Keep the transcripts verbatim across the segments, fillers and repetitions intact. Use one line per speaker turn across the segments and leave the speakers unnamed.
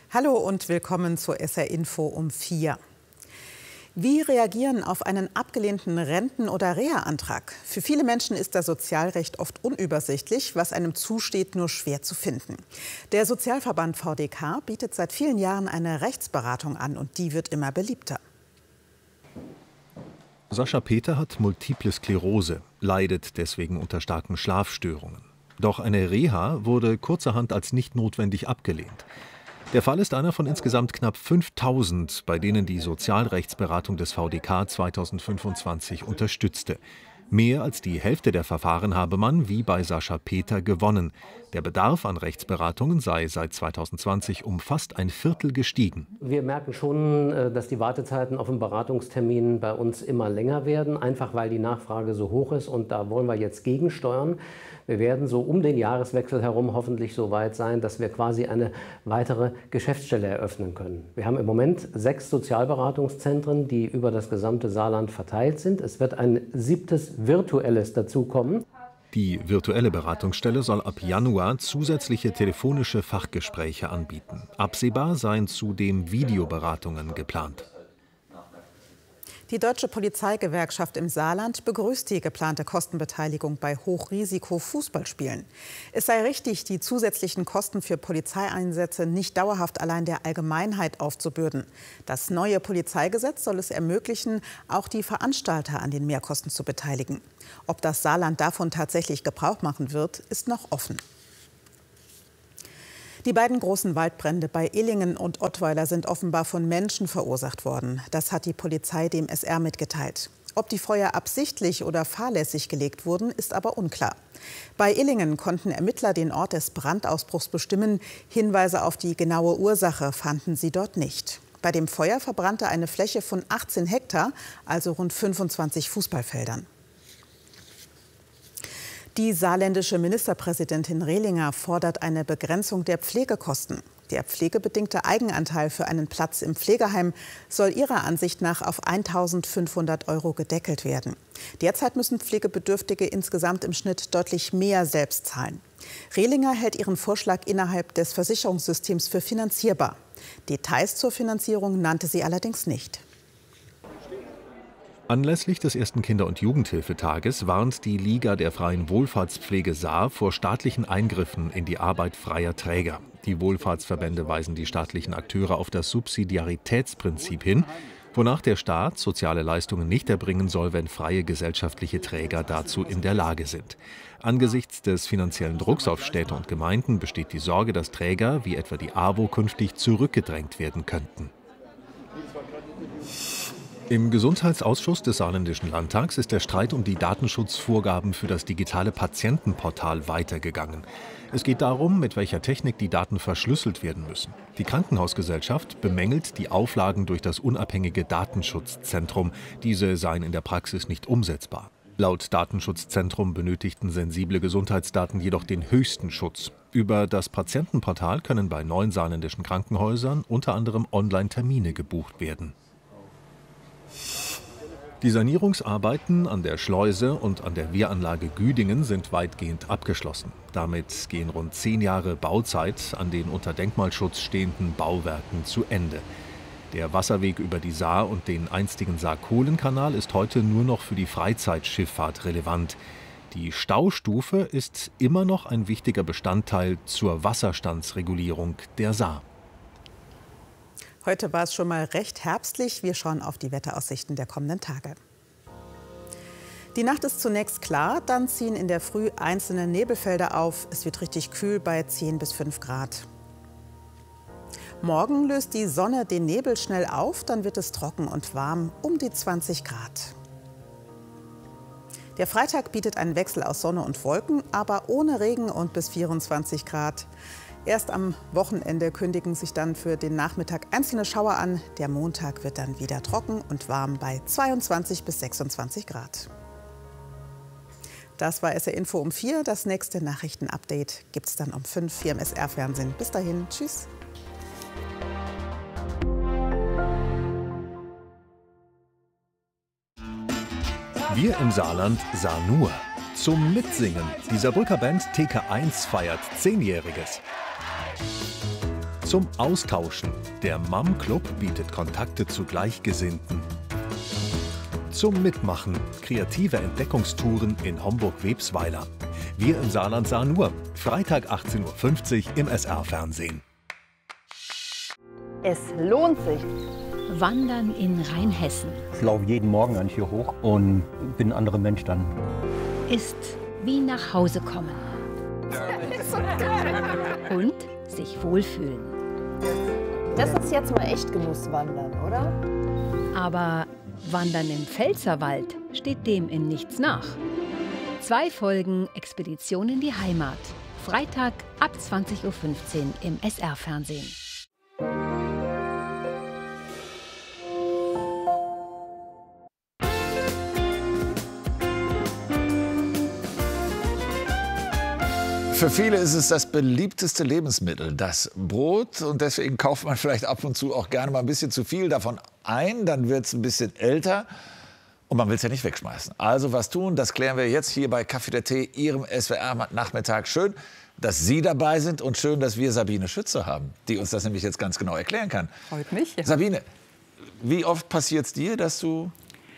Hallo und willkommen zur S R Info um vier. Wie reagieren auf einen abgelehnten Renten- oder Reha-Antrag? Für viele Menschen ist das Sozialrecht oft unübersichtlich, was einem zusteht, nur schwer zu finden. Der Sozialverband V D K bietet seit vielen Jahren eine Rechtsberatung an und die wird immer beliebter.
Sascha Peter hat Multiple Sklerose, leidet deswegen unter starken Schlafstörungen. Doch eine Reha wurde kurzerhand als nicht notwendig abgelehnt. Der Fall ist einer von insgesamt knapp fünftausend, bei denen die Sozialrechtsberatung des V D K zweitausendfünfundzwanzig unterstützte. Mehr als die Hälfte der Verfahren habe man, wie bei Sascha Peter, gewonnen. Der Bedarf an Rechtsberatungen sei seit zweitausendzwanzig um fast ein Viertel gestiegen.
Wir merken schon, dass die Wartezeiten auf einen Beratungstermin bei uns immer länger werden, einfach weil die Nachfrage so hoch ist, und da wollen wir jetzt gegensteuern. Wir werden so um den Jahreswechsel herum hoffentlich so weit sein, dass wir quasi eine weitere Geschäftsstelle eröffnen können. Wir haben im Moment sechs Sozialberatungszentren, die über das gesamte Saarland verteilt sind. Es wird ein siebtes virtuelles dazukommen.
Die virtuelle Beratungsstelle soll ab Januar zusätzliche telefonische Fachgespräche anbieten. Absehbar seien zudem Videoberatungen geplant.
Die Deutsche Polizeigewerkschaft im Saarland begrüßt die geplante Kostenbeteiligung bei Hochrisiko-Fußballspielen. Es sei richtig, die zusätzlichen Kosten für Polizeieinsätze nicht dauerhaft allein der Allgemeinheit aufzubürden. Das neue Polizeigesetz soll es ermöglichen, auch die Veranstalter an den Mehrkosten zu beteiligen. Ob das Saarland davon tatsächlich Gebrauch machen wird, ist noch offen. Die beiden großen Waldbrände bei Illingen und Ottweiler sind offenbar von Menschen verursacht worden. Das hat die Polizei dem S R mitgeteilt. Ob die Feuer absichtlich oder fahrlässig gelegt wurden, ist aber unklar. Bei Illingen konnten Ermittler den Ort des Brandausbruchs bestimmen. Hinweise auf die genaue Ursache fanden sie dort nicht. Bei dem Feuer verbrannte eine Fläche von achtzehn Hektar, also rund fünfundzwanzig Fußballfeldern. Die saarländische Ministerpräsidentin Rehlinger fordert eine Begrenzung der Pflegekosten. Der pflegebedingte Eigenanteil für einen Platz im Pflegeheim soll ihrer Ansicht nach auf eintausendfünfhundert Euro gedeckelt werden. Derzeit müssen Pflegebedürftige insgesamt im Schnitt deutlich mehr selbst zahlen. Rehlinger hält ihren Vorschlag innerhalb des Versicherungssystems für finanzierbar. Details zur Finanzierung nannte sie allerdings nicht.
Anlässlich des ersten Kinder- und Jugendhilfetages warnt die Liga der freien Wohlfahrtspflege Saar vor staatlichen Eingriffen in die Arbeit freier Träger. Die Wohlfahrtsverbände weisen die staatlichen Akteure auf das Subsidiaritätsprinzip hin, wonach der Staat soziale Leistungen nicht erbringen soll, wenn freie gesellschaftliche Träger dazu in der Lage sind. Angesichts des finanziellen Drucks auf Städte und Gemeinden besteht die Sorge, dass Träger wie etwa die AWO künftig zurückgedrängt werden könnten. Im Gesundheitsausschuss des Saarländischen Landtags ist der Streit um die Datenschutzvorgaben für das digitale Patientenportal weitergegangen. Es geht darum, mit welcher Technik die Daten verschlüsselt werden müssen. Die Krankenhausgesellschaft bemängelt die Auflagen durch das unabhängige Datenschutzzentrum. Diese seien in der Praxis nicht umsetzbar. Laut Datenschutzzentrum benötigten sensible Gesundheitsdaten jedoch den höchsten Schutz. Über das Patientenportal können bei neun saarländischen Krankenhäusern unter anderem Online-Termine gebucht werden. Die Sanierungsarbeiten an der Schleuse und an der Wehranlage Güdingen sind weitgehend abgeschlossen. Damit gehen rund zehn Jahre Bauzeit an den unter Denkmalschutz stehenden Bauwerken zu Ende. Der Wasserweg über die Saar und den einstigen Saar-Kohlen-Kanal ist heute nur noch für die Freizeitschifffahrt relevant. Die Staustufe ist immer noch ein wichtiger Bestandteil zur Wasserstandsregulierung der Saar.
Heute war es schon mal recht herbstlich. Wir schauen auf die Wetteraussichten der kommenden Tage. Die Nacht ist zunächst klar, dann ziehen in der Früh einzelne Nebelfelder auf. Es wird richtig kühl bei zehn bis fünf Grad. Morgen löst die Sonne den Nebel schnell auf, dann wird es trocken und warm, um die zwanzig Grad. Der Freitag bietet einen Wechsel aus Sonne und Wolken, aber ohne Regen und bis vierundzwanzig Grad. Erst am Wochenende kündigen sich dann für den Nachmittag einzelne Schauer an. Der Montag wird dann wieder trocken und warm bei zweiundzwanzig bis sechsundzwanzig Grad. Das war S R Info um vier. Das nächste Nachrichtenupdate gibt es dann um fünf hier im S R-Fernsehen. Bis dahin, tschüss.
Wir im Saarland sahen nur zum Mitsingen. Die Saarbrücker Band T K eins feiert Zehnjähriges. Zum Austauschen. Der Mum Club bietet Kontakte zu Gleichgesinnten. Zum Mitmachen. Kreative Entdeckungstouren in Homburg-Websweiler. Wir im Saarland sahen nur. Freitag achtzehn Uhr fünfzig im S R-Fernsehen.
Es lohnt sich.
Wandern in Rheinhessen.
Ich laufe jeden Morgen eigentlich hier hoch und bin ein anderer Mensch dann.
Ist wie nach Hause kommen. Und sich wohlfühlen.
Das ist jetzt mal echt Genusswandern, oder?
Aber Wandern im Pfälzerwald steht dem in nichts nach. Zwei Folgen Expedition in die Heimat. Freitag ab zwanzig Uhr fünfzehn im S R-Fernsehen.
Für viele ist es das beliebteste Lebensmittel, das Brot. Und deswegen kauft man vielleicht ab und zu auch gerne mal ein bisschen zu viel davon ein. Dann wird es ein bisschen älter und man will es ja nicht wegschmeißen. Also was tun, das klären wir jetzt hier bei Kaffee der Tee, Ihrem S W R-Nachmittag. Schön, dass Sie dabei sind und schön, dass wir Sabine Schütze haben, die uns das nämlich jetzt ganz genau erklären kann.
Freut mich. Ja.
Sabine, wie oft passiert es dir, dass du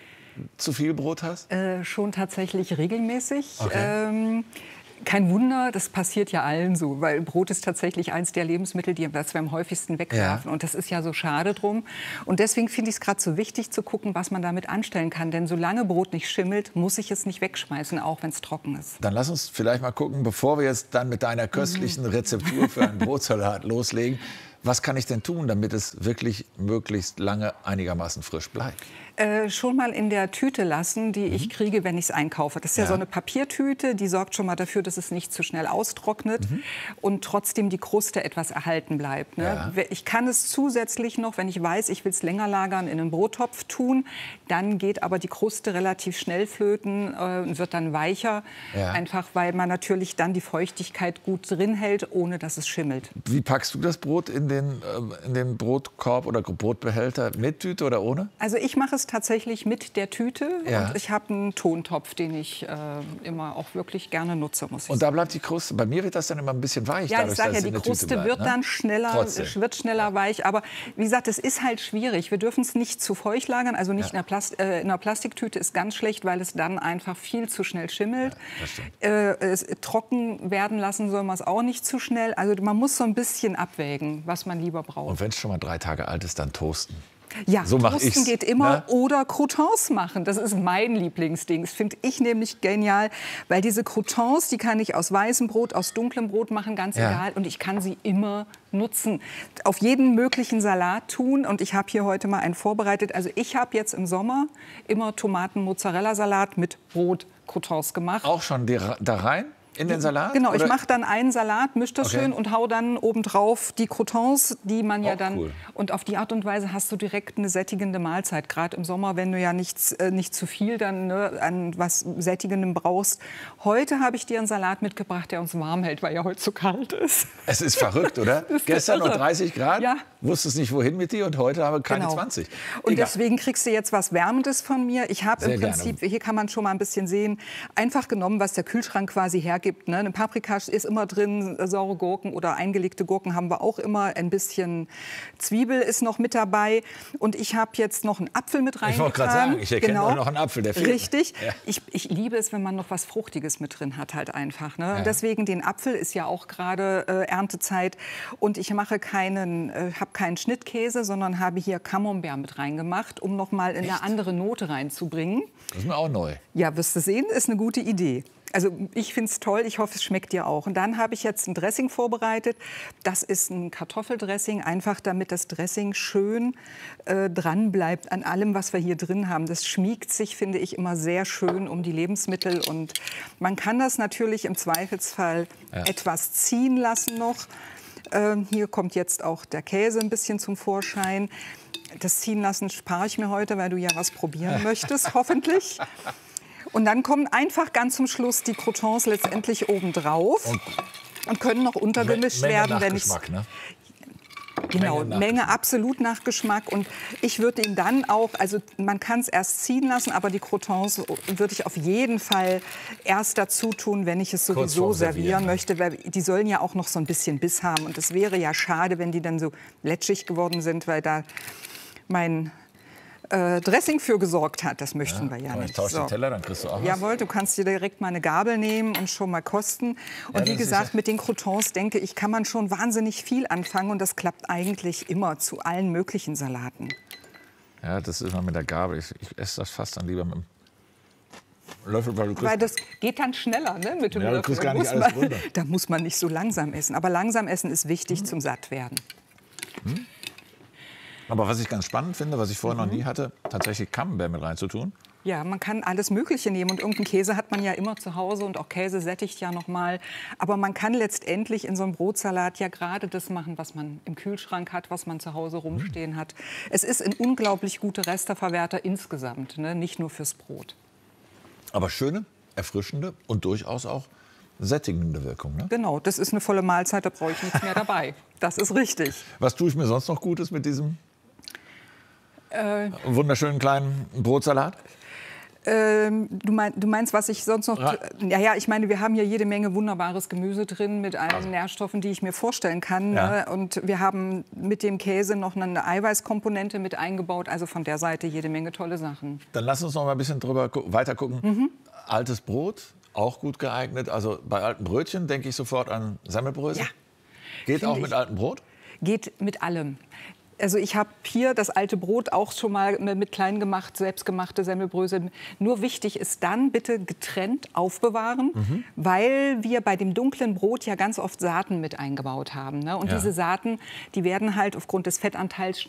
zu viel Brot hast?
Äh, schon tatsächlich regelmäßig.
Okay.
Ähm, Kein Wunder, das passiert ja allen so, weil Brot ist tatsächlich eins der Lebensmittel, die wir am häufigsten wegwerfen.
Ja.
Und das ist ja so schade drum. Und deswegen finde ich es gerade so wichtig zu gucken, was man damit anstellen kann. Denn solange Brot nicht schimmelt, muss ich es nicht wegschmeißen, auch wenn es trocken ist.
Dann lass uns vielleicht mal gucken, bevor wir jetzt dann mit deiner köstlichen Rezeptur für einen Brotsalat loslegen. Was kann ich denn tun, damit es wirklich möglichst lange einigermaßen frisch bleibt?
Äh, schon mal in der Tüte lassen, die ich kriege, wenn ich es einkaufe. Das ist ja.
Ja.
so eine Papiertüte, die sorgt schon mal dafür, dass es nicht zu schnell austrocknet
Mhm.
und trotzdem die Kruste etwas erhalten bleibt. Ne?
Ja.
Ich kann es zusätzlich noch, wenn ich weiß, ich will es länger lagern, in einen Brottopf tun. Dann geht aber die Kruste relativ schnell flöten äh, und wird dann weicher.
Ja.
Einfach, weil man natürlich dann die Feuchtigkeit gut drin hält, ohne dass es schimmelt.
Wie packst du das Brot in den, äh, in den Brotkorb oder Brotbehälter? Mit Tüte oder ohne?
Also ich mache es tatsächlich mit der Tüte.
Ja.
Und ich habe einen Tontopf, den ich äh, immer auch wirklich gerne nutze, muss ich
Und
sagen.
da bleibt die Kruste. Bei mir wird das dann immer ein bisschen weich.
Ja,
dadurch,
ich sage
dass
ja,
es
die
in der Tüte
Kruste
bleibt,
wird
ne?
dann schneller,
Trotzdem.
wird schneller weich. Aber wie gesagt, es ist halt schwierig. Wir dürfen es nicht zu feucht lagern. Also nicht
Ja.
in, einer Plast äh, in einer Plastiktüte ist ganz schlecht, weil es dann einfach viel zu schnell schimmelt.
Ja, das stimmt.
äh, es, trocken werden lassen soll man es auch nicht zu schnell. Also man muss so ein bisschen abwägen, was man lieber braucht.
Und wenn es schon mal drei Tage alt ist, dann toasten.
Ja,
So mach
Toasten
ich's,
geht immer
ne?
oder Croutons machen. Das ist mein Lieblingsding. Das finde ich nämlich genial, weil diese Croutons, die kann ich aus weißem Brot, aus dunklem Brot machen, ganz
Ja.
egal. Und ich kann sie immer nutzen. Auf jeden möglichen Salat tun. Und ich habe hier heute mal einen vorbereitet. Also ich habe jetzt im Sommer immer Tomaten-Mozzarella-Salat mit Brot-Croutons gemacht.
Auch schon die, da rein? In den Salat?
Genau, ich
Oder-
mache dann einen Salat, mische das
Okay.
schön und hau dann obendrauf die Croutons, die man ja
Auch
dann...
cool.
Und auf die Art und Weise hast du direkt eine sättigende Mahlzeit. Gerade im Sommer, wenn du ja nichts, äh, nicht zu viel dann, ne, an was Sättigendem brauchst. Heute habe ich dir einen Salat mitgebracht, der uns warm hält, weil ja heute zu kalt ist.
Es ist verrückt, oder?
ist
Gestern noch
irre.
dreißig Grad,
Ja.
wusstest nicht, wohin mit dir und heute haben wir keine
Genau.
zwanzig.
Und
Egal.
deswegen kriegst du jetzt was Wärmendes von mir. Ich habe
Sehr
im Prinzip, hier kann man schon mal ein bisschen sehen, einfach genommen, was der Kühlschrank quasi hergibt. Ne? Eine Paprika ist immer drin, saure Gurken oder eingelegte Gurken haben wir auch immer. Ein bisschen Zwiebel ist noch mit dabei. Und ich habe jetzt noch einen Apfel mit reingetan.
Ich wollte gerade sagen, ich erkenne auch noch einen Apfel, der fehlt.
Richtig.
Ja.
Ich, ich liebe es, wenn man noch was Fruchtiges mit drin hat, halt einfach. Ne?
Ja.
Und deswegen den Apfel ist ja auch gerade äh, Erntezeit. Und ich mache keinen, äh, habe keinen Schnittkäse, sondern habe hier Camembert mit reingemacht, um noch mal in eine andere Note reinzubringen.
Das ist mir auch neu.
Ja, wirst du sehen, ist eine gute Idee. Also ich finde es toll, ich hoffe, es schmeckt dir auch. Und dann habe ich jetzt ein Dressing vorbereitet. Das ist ein Kartoffeldressing, einfach damit das Dressing schön äh, dran bleibt an allem, was wir hier drin haben. Das schmiegt sich, finde ich, immer sehr schön um die Lebensmittel. Und man kann das natürlich im Zweifelsfall
Ja.
etwas ziehen lassen noch. Ähm, hier kommt jetzt auch der Käse ein bisschen zum Vorschein. Das ziehen lassen spare ich mir heute, weil du ja was probieren möchtest, hoffentlich. Und dann kommen einfach ganz zum Schluss die Croutons letztendlich oben drauf und, und können noch untergemischt
Menge
werden, wenn ich
Nachgeschmack, ne?
Genau,
Menge,
Menge absolut nach Geschmack. Und ich würde ihn dann auch, also man kann es erst ziehen lassen, aber die Croutons würde ich auf jeden Fall erst dazu tun, wenn ich es sowieso servieren möchte, weil die sollen ja auch noch so ein bisschen Biss haben. Und es wäre ja schade, wenn die dann so lätschig geworden sind, weil da mein äh, Dressing für gesorgt hat. Das möchten ja, wir ja nicht.
Ich tausche so. den Teller, dann kriegst du auch was.
Jawohl, du kannst dir direkt mal eine Gabel nehmen und schon mal kosten. Und ja, wie gesagt, ja mit den Croutons, denke ich, kann man schon wahnsinnig viel anfangen. Und das klappt eigentlich immer zu allen möglichen Salaten.
Ja, das ist immer mit der Gabel. Ich, ich esse das fast dann lieber mit dem Löffel, weil du kriegst...
Weil das geht dann schneller, ne, mit dem
ja,
Löffel.
Du gar nicht
da,
alles
muss man, da muss man nicht so langsam essen. Aber langsam essen ist wichtig hm. zum Sattwerden.
Hm. Aber was ich ganz spannend finde, was ich vorher mhm. noch nie hatte, tatsächlich Camembert mit reinzutun.
Ja, man kann alles Mögliche nehmen. Und irgendeinen Käse hat man ja immer zu Hause. Und auch Käse sättigt ja noch mal. Aber man kann letztendlich in so einem Brotsalat ja gerade das machen, was man im Kühlschrank hat, was man zu Hause rumstehen hat. Es ist ein unglaublich guter Resteverwerter insgesamt, ne? Nicht nur fürs Brot.
Aber schöne, erfrischende und durchaus auch sättigende Wirkung. Ne?
Genau, das ist eine volle Mahlzeit, da brauche ich nichts mehr dabei. Das ist richtig.
Was tue ich mir sonst noch Gutes mit diesem äh, wunderschönen kleinen Brotsalat?
Ähm, du, mein, du meinst, was ich sonst noch... Ja. ja, ja, ich meine, wir haben hier jede Menge wunderbares Gemüse drin mit allen also. Nährstoffen, die ich mir vorstellen kann. Ja. Ne? Und wir haben mit dem Käse noch eine Eiweißkomponente mit eingebaut. Also von der Seite jede Menge tolle Sachen.
Dann lass uns noch mal ein bisschen drüber weiter gucken. Mhm. Altes Brot, auch gut geeignet. Also bei alten Brötchen denke ich sofort an Semmelbrösel.
Ja.
Geht auch mit altem Brot?
Geht mit allem. Also ich habe hier das alte Brot auch schon mal mit klein gemacht, selbstgemachte Semmelbrösel. Nur wichtig ist dann bitte getrennt aufbewahren, mhm. weil wir bei dem dunklen Brot ja ganz oft Saaten mit eingebaut haben. Ne? Und ja. diese Saaten, die werden halt aufgrund des Fettanteils